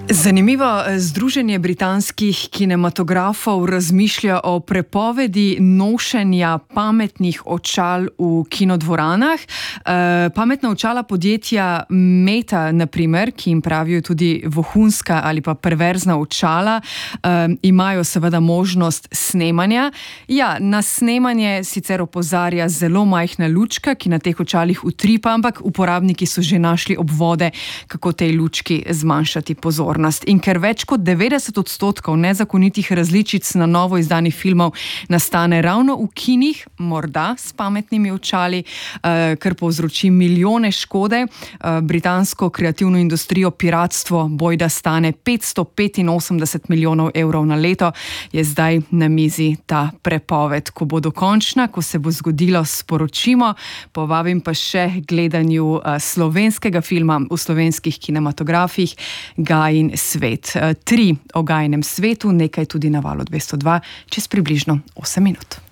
Zanimivo, Združenje britanskih kinematografov razmišlja o prepovedi nošenja pametnih očal v kinodvoranah. Pametna očala podjetja Meta, na primer, ki jim pravijo tudi vohunska ali pa perverzna očala, imajo seveda možnost snemanja. Ja, na snemanje sicer opozarja zelo majhna lučka, ki na teh očalih utripa, ampak uporabniki so že našli obvode, kako tej lučki zmanjšati pozornost. In ker več kot 90% nezakonitih različic na novo izdanih filmov nastane ravno v kinih, morda s pametnimi očali, kar povzroči milijone škode, britansko kreativno industrijo piratstvo bojda stane 585 milijonov evrov na leto, je zdaj na mizi ta prepoved. Ko bo dokončna, ko se bo zgodilo, sporočimo. Povabim pa še gledanju slovenskega filma v slovenskih kinematografih Gajin svet. 3 o Gajinem svetu, nekaj tudi na Valu 202, čez približno 8 minut.